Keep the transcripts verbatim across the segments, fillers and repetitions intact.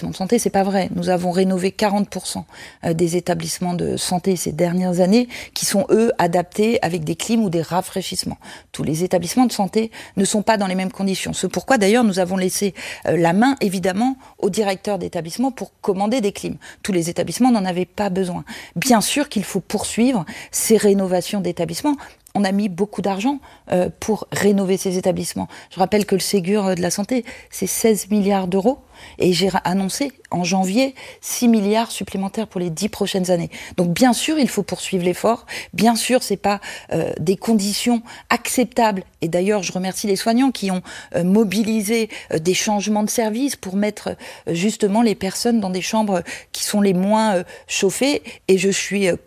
établissements de santé. C'est pas vrai. Nous avons rénové quarante pour cent des établissements de santé ces dernières années, qui sont eux adaptés avec des clims ou des rafraîchissements. Tous les établissements de santé ne sont pas dans les mêmes conditions. C'est pourquoi d'ailleurs nous avons laissé euh, la main évidemment aux directeurs d'établissements pour commander des clims. Tous les établissements n'en avaient pas besoin. Bien sûr qu'il faut poursuivre ces rénovations d'établissements. On a mis beaucoup d'argent euh, pour rénover ces établissements. Je rappelle que le Ségur de la santé, c'est seize milliards d'euros. Et j'ai annoncé en janvier six milliards supplémentaires pour les dix prochaines années. Donc bien sûr, il faut poursuivre l'effort. Bien sûr, c'est pas euh, des conditions acceptables. Et d'ailleurs, je remercie les soignants qui ont euh, mobilisé euh, des changements de service pour mettre euh, justement les personnes dans des chambres qui sont les moins euh, chauffées. Et je suis euh,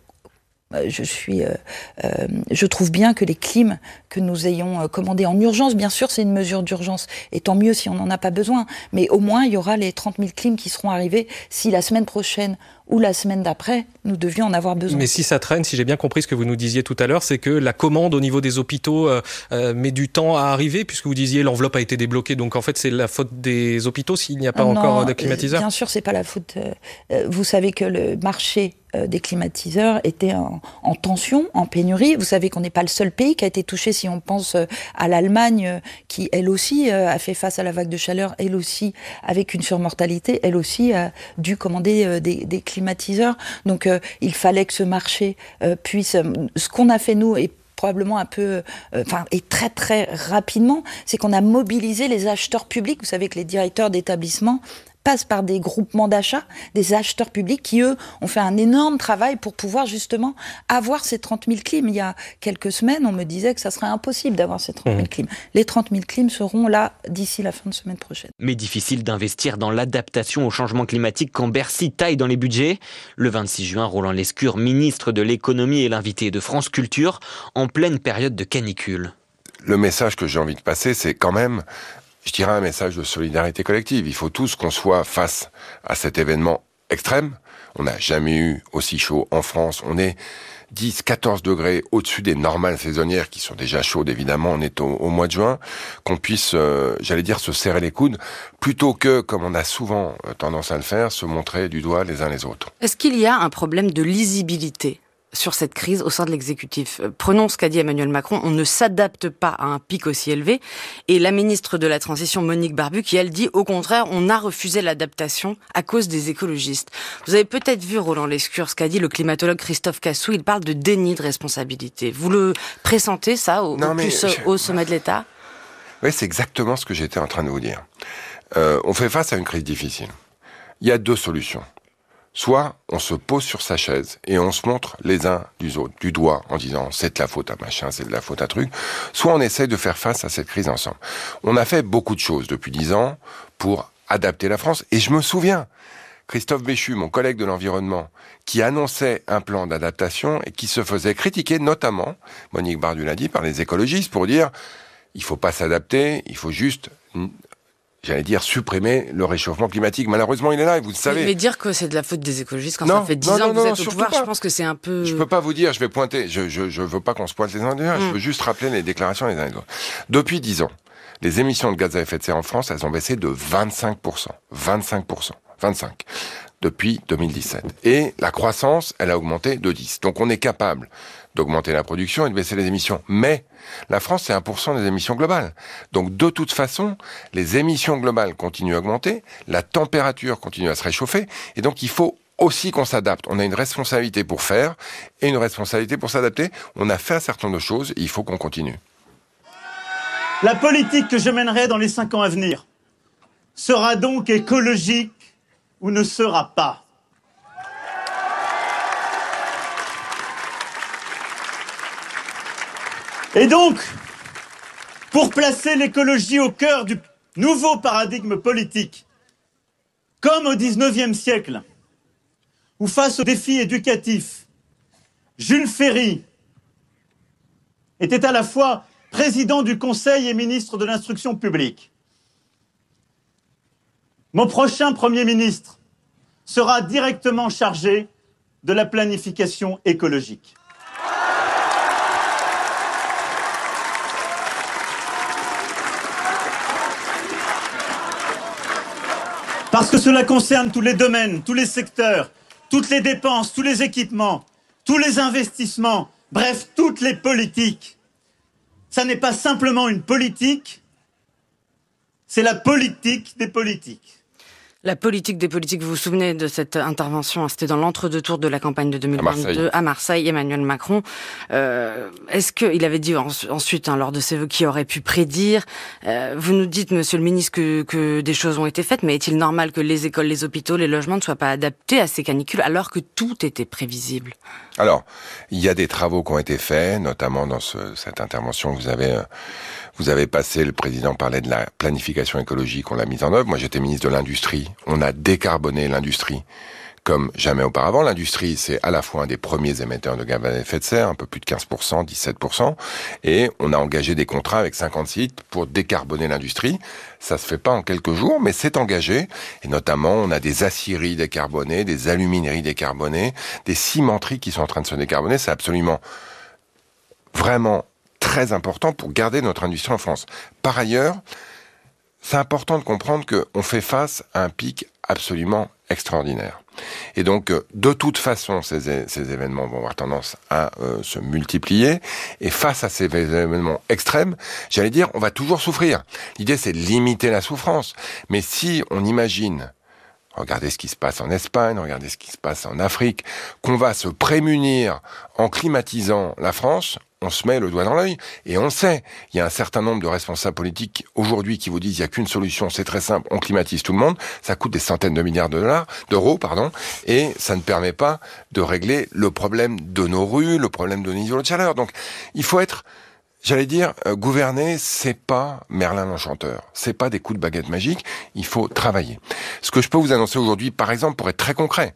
Je suis, euh, euh, je trouve bien que les clims que nous ayons euh, commandés en urgence, bien sûr, c'est une mesure d'urgence, et tant mieux si on n'en a pas besoin, mais au moins il y aura les trente mille clims qui seront arrivés si la semaine prochaine ou la semaine d'après, nous devions en avoir besoin. Mais si ça traîne, si j'ai bien compris ce que vous nous disiez tout à l'heure, c'est que la commande au niveau des hôpitaux euh, euh, met du temps à arriver, puisque vous disiez l'enveloppe a été débloquée, donc en fait c'est la faute des hôpitaux s'il n'y a pas non, encore de climatiseurs. Bien sûr, c'est pas la faute. Euh, vous savez que le marché des climatiseurs était en, en tension, en pénurie. Vous savez qu'on n'est pas le seul pays qui a été touché, si on pense à l'Allemagne, qui elle aussi a fait face à la vague de chaleur, elle aussi avec une surmortalité, elle aussi a dû commander des, des climatiseurs. Donc euh, il fallait que ce marché euh, puisse... Ce qu'on a fait nous, et probablement un peu, enfin, euh, et très très rapidement, c'est qu'on a mobilisé les acheteurs publics. Vous savez que les directeurs d'établissements passent par des groupements d'achat, des acheteurs publics qui, eux, ont fait un énorme travail pour pouvoir justement avoir ces trente mille clims. Il y a quelques semaines, on me disait que ça serait impossible d'avoir ces trente mille mmh. clims. Les trente mille clims seront là d'ici la fin de semaine prochaine. Mais difficile d'investir dans l'adaptation au changement climatique quand Bercy taille dans les budgets. Le vingt-six juin, Roland Lescure, ministre de l'économie, est l'invité de France Culture en pleine période de canicule. Le message que j'ai envie de passer, c'est quand même... Je dirais un message de solidarité collective. Il faut tous qu'on soit face à cet événement extrême. On n'a jamais eu aussi chaud en France. On est dix, quatorze degrés au-dessus des normales saisonnières qui sont déjà chaudes, évidemment. On est au, au mois de juin. Qu'on puisse, euh, j'allais dire, se serrer les coudes plutôt que, comme on a souvent tendance à le faire, se montrer du doigt les uns les autres. Est-ce qu'il y a un problème de lisibilité sur cette crise au sein de l'exécutif? Prenons ce qu'a dit Emmanuel Macron, on ne s'adapte pas à un pic aussi élevé. Et la ministre de la Transition, Monique Barbu, qui elle dit, au contraire, on a refusé l'adaptation à cause des écologistes. Vous avez peut-être vu, Roland Lescure, ce qu'a dit le climatologue Christophe Cassou, il parle de déni de responsabilité. Vous le pressentez, ça, au, non, au plus je... au sommet de l'État? Oui, c'est exactement ce que j'étais en train de vous dire. Euh, on fait face à une crise difficile. Il y a deux solutions. Soit on se pose sur sa chaise et on se montre les uns du autres, du doigt, en disant c'est de la faute à machin, c'est de la faute à truc. Soit on essaie de faire face à cette crise ensemble. On a fait beaucoup de choses depuis dix ans pour adapter la France. Et je me souviens, Christophe Béchu, mon collègue de l'environnement, qui annonçait un plan d'adaptation et qui se faisait critiquer, notamment, Monique Barbu l'a dit, par les écologistes, pour dire il faut pas s'adapter, il faut juste... j'allais dire, supprimer le réchauffement climatique. Malheureusement, il est là, et vous le savez. Mais dire que c'est de la faute des écologistes, quand non, ça fait dix non, ans non, que vous non, êtes au pouvoir, pas. Je pense que c'est un peu... Je peux pas vous dire, je vais pointer, je, je, je veux pas qu'on se pointe les uns les autres, mm. je veux juste rappeler les déclarations les uns les autres. Depuis dix ans, les émissions de gaz à effet de serre en France, elles ont baissé de vingt-cinq pour cent. vingt-cinq pour cent. vingt-cinq. Depuis deux mille dix-sept. Et la croissance, elle a augmenté de dix. Donc on est capable d'augmenter la production et de baisser les émissions. Mais la France, c'est un pour cent des émissions globales. Donc de toute façon, les émissions globales continuent à augmenter, la température continue à se réchauffer, et donc il faut aussi qu'on s'adapte. On a une responsabilité pour faire et une responsabilité pour s'adapter. On a fait un certain nombre de choses et il faut qu'on continue. La politique que je mènerai dans les cinq ans à venir sera donc écologique ou ne sera pas. Et donc, pour placer l'écologie au cœur du nouveau paradigme politique, comme au dix-neuvième siècle, où face aux défis éducatifs, Jules Ferry était à la fois président du Conseil et ministre de l'Instruction publique. Mon prochain Premier ministre sera directement chargé de la planification écologique. Parce que cela concerne tous les domaines, tous les secteurs, toutes les dépenses, tous les équipements, tous les investissements, bref, toutes les politiques. Ça n'est pas simplement une politique, c'est la politique des politiques. La politique des politiques, vous vous souvenez de cette intervention, c'était dans l'entre-deux tours de la campagne de deux mille vingt-deux à Marseille, à Marseille Emmanuel Macron. Euh, est-ce qu'il avait dit ensuite, hein, lors de ses vœux, qu'il aurait pu prédire euh, Vous nous dites, monsieur le ministre, que, que des choses ont été faites, mais est-il normal que les écoles, les hôpitaux, les logements ne soient pas adaptés à ces canicules alors que tout était prévisible? Alors, il y a des travaux qui ont été faits, notamment dans ce, cette intervention, vous avez... Euh, Vous avez passé, le président parlait de la planification écologique, on l'a mise en œuvre. Moi, j'étais ministre de l'Industrie. On a décarboné l'industrie comme jamais auparavant. L'industrie, c'est à la fois un des premiers émetteurs de gaz à effet de serre, un peu plus de quinze pour cent, dix-sept pour cent. Et on a engagé des contrats avec cinquante sites pour décarboner l'industrie. Ça se fait pas en quelques jours, mais c'est engagé. Et notamment, on a des aciéries décarbonées, des alumineries décarbonées, des cimenteries qui sont en train de se décarboner. C'est absolument, vraiment très important pour garder notre industrie en France. Par ailleurs, c'est important de comprendre qu'on fait face à un pic absolument extraordinaire. Et donc, de toute façon, ces, ces événements vont avoir tendance à euh, se multiplier. Et face à ces événements extrêmes, j'allais dire, on va toujours souffrir. L'idée, c'est de limiter la souffrance. Mais si on imagine, regardez ce qui se passe en Espagne, regardez ce qui se passe en Afrique, qu'on va se prémunir en climatisant la France, on se met le doigt dans l'œil, et on le sait. Il y a un certain nombre de responsables politiques aujourd'hui qui vous disent il n'y a qu'une solution, c'est très simple, on climatise tout le monde. Ça coûte des centaines de milliards de dollars, d'euros, pardon, et ça ne permet pas de régler le problème de nos rues, le problème de nos niveaux de chaleur. Donc, il faut être, j'allais dire, euh, gouverner, c'est pas Merlin l'Enchanteur, c'est pas des coups de baguette magique. Il faut travailler. Ce que je peux vous annoncer aujourd'hui, par exemple, pour être très concret,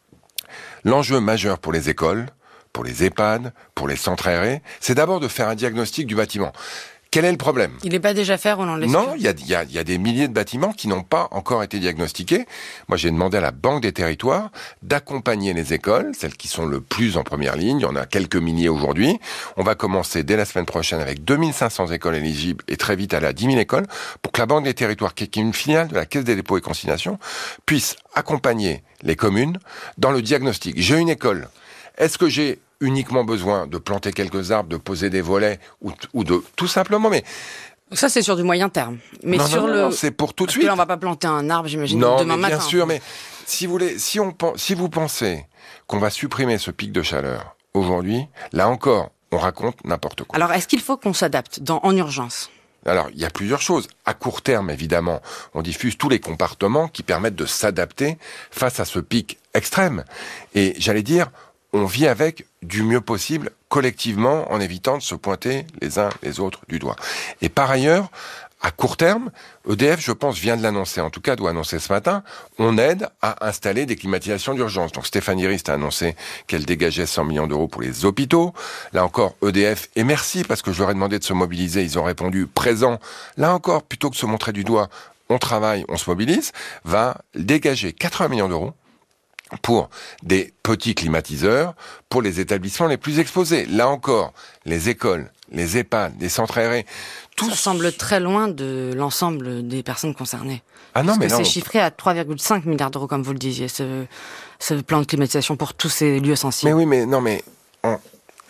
l'enjeu majeur pour les écoles, pour les EHPAD, pour les centres aérés, c'est d'abord de faire un diagnostic du bâtiment. Quel est le problème ? Il n'est pas déjà fait, Roland Lescure ? Non, il y a, y, a, y a des milliers de bâtiments qui n'ont pas encore été diagnostiqués. Moi, j'ai demandé à la Banque des Territoires d'accompagner les écoles, celles qui sont le plus en première ligne. Il y en a quelques milliers aujourd'hui. On va commencer dès la semaine prochaine avec deux mille cinq cents écoles éligibles et très vite aller à dix mille écoles pour que la Banque des Territoires, qui est une filiale de la Caisse des dépôts et consignations, puisse accompagner les communes dans le diagnostic. J'ai une école. Est-ce que j'ai uniquement besoin de planter quelques arbres, de poser des volets, ou, ou de tout simplement, mais ça c'est sur du moyen terme. Mais non, sur non, le, non, c'est pour tout de Parce suite. que là, on va pas planter un arbre, j'imagine, non, demain mais matin. Bien sûr, mais si vous voulez, si on, si vous pensez qu'on va supprimer ce pic de chaleur aujourd'hui, là encore, on raconte n'importe quoi. Alors, est-ce qu'il faut qu'on s'adapte dans, en urgence ? Alors, il y a plusieurs choses. À court terme, évidemment, on diffuse tous les comportements qui permettent de s'adapter face à ce pic extrême. Et j'allais dire, on vit avec du mieux possible, collectivement, en évitant de se pointer les uns les autres du doigt. Et par ailleurs, à court terme, E D F, je pense, vient de l'annoncer, en tout cas doit annoncer ce matin, on aide à installer des climatisations d'urgence. Donc Stéphanie Rist a annoncé qu'elle dégageait cent millions d'euros pour les hôpitaux. Là encore, E D F, et merci, parce que je leur ai demandé de se mobiliser, ils ont répondu présent. Là encore, plutôt que de se montrer du doigt, on travaille, on se mobilise, va dégager quatre-vingts millions d'euros pour des petits climatiseurs, pour les établissements les plus exposés. Là encore, les écoles, les EHPAD, les centres aérés, tout ça semble très loin de l'ensemble des personnes concernées. Ah non, Parce mais que non. c'est chiffré à trois virgule cinq milliards d'euros, comme vous le disiez, ce, ce plan de climatisation pour tous ces lieux sensibles. Mais oui, mais non, mais on...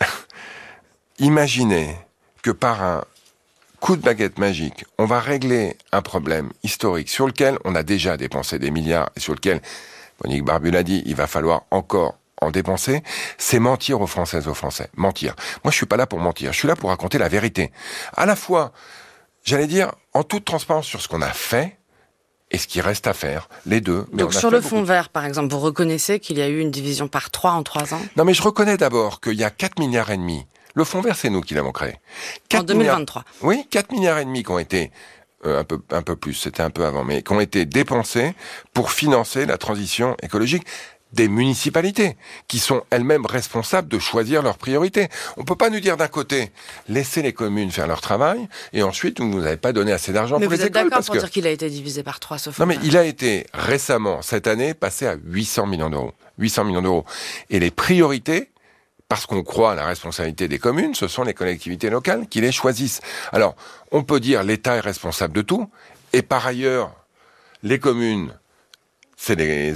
imaginez que par un coup de baguette magique, on va régler un problème historique sur lequel on a déjà dépensé des milliards et sur lequel Monique Barbu l'a dit, il va falloir encore en dépenser, c'est mentir aux Françaises et aux Français. Mentir. Moi, je suis pas là pour mentir. Je suis là pour raconter la vérité. À la fois, j'allais dire, en toute transparence sur ce qu'on a fait et ce qui reste à faire. Les deux. Mais Donc, on a sur fait le beaucoup. fond vert, par exemple, vous reconnaissez qu'il y a eu une division par trois en trois ans ? Non, mais je reconnais d'abord qu'il y a quatre milliards et demi. Le fonds vert, c'est nous qui l'avons créé. En deux mille vingt-trois. Milliards... Oui, quatre milliards et demi qui ont été Euh, un peu un peu plus, c'était un peu avant, mais qui ont été dépensés pour financer la transition écologique des municipalités, qui sont elles-mêmes responsables de choisir leurs priorités. On peut pas nous dire d'un côté, laissez les communes faire leur travail, et ensuite, vous n'avez pas donné assez d'argent Mais pour vous les êtes écoles. d'accord Parce pour que... dire qu'il a été divisé par trois, ce fonds Non, mais vert. il a été récemment, cette année, passé à huit cents millions d'euros. huit cents millions d'euros. Et les priorités, parce qu'on croit à la responsabilité des communes, ce sont les collectivités locales qui les choisissent. Alors, on peut dire l'État est responsable de tout, et par ailleurs, les communes c'est les